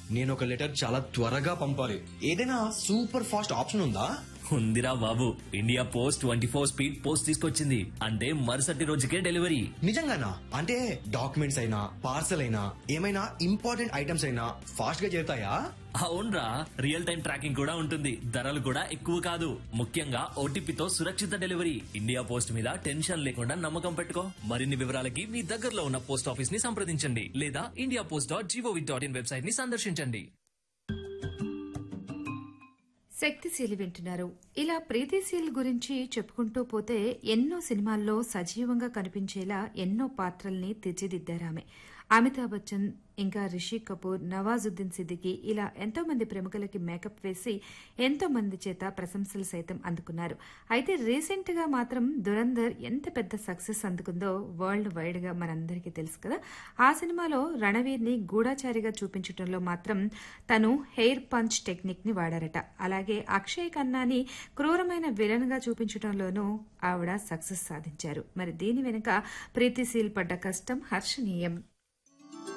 నేను ఒక లెటర్ చాలా త్వరగా పంపాలి. ఏదైనా సూపర్ ఫాస్ట్ ఆప్షన్ ఉందా? ఉందిరా బాబు, ఇండియా పోస్ట్ 24 స్పీడ్ పోస్ట్ తీసుకొచ్చింది. అంటే మరుసటి రోజుకే డెలివరీ. నిజంగానా? అంటే డాక్యుమెంట్స్ అయినా పార్సల్ అయినా ఏమైనా ఇంపార్టెంట్ ఐటమ్స్ అయినా ఫాస్ట్ గా చేరుతాయా? అవునరా, రియల్ టైం ట్రాకింగ్ కూడా ఉంటుంది. ధరలు కూడా ఎక్కువ కాదు. ముఖ్యంగా ఓటీపీతో సురక్షిత డెలివరీ. ఇండియా పోస్ట్ మీద టెన్షన్ లేకుండా నమ్మకం పెట్టుకో. మరిన్ని వివరాలకి మీ దగ్గరలో ఉన్న పోస్ట్ ఆఫీస్ ని సంప్రదించండి లేదా indiapost.gov.in వెబ్సైట్ ని సందర్శించండి. శక్తిశీలి వింటున్నారు. ఇలా ప్రీతిశీల్ గురించి చెప్పుకుంటూ పోతే ఎన్నో సినిమాల్లో సజీవంగా కనిపించేలా ఎన్నో పాత్రల్ని తీర్చిదిద్దారామె. అమితాబ్ బచ్చన్, ఇంకా రిషి కపూర్, నవాజుద్దీన్ సిద్దికీ ఇలా ఎంతో మంది ప్రముఖులకి మేకప్ వేసి ఎంతో మంది చేత ప్రశంసలు సైతం అందుకున్నారు. అయితే రీసెంట్ గా మాత్రం దురంధర్ ఎంత పెద్ద సక్సెస్ అందుకుందో వరల్డ్ వైడ్ గా మనందరికీ తెలుసు కదా. ఆ సినిమాలో రణవీర్ ని గూఢాచారిగా చూపించడంలో మాత్రం తను హెయిర్ పంచ్ టెక్నిక్ ని వాడారట. అలాగే అక్షయ్ ఖన్నాని క్రూరమైన విలన్ గా చూపించడంలోనూ ఆవిడ సక్సెస్ సాధించారు. మరి దీని వెనుక ప్రీతిశీల్ పడ్డ కష్టం హర్షణీయం.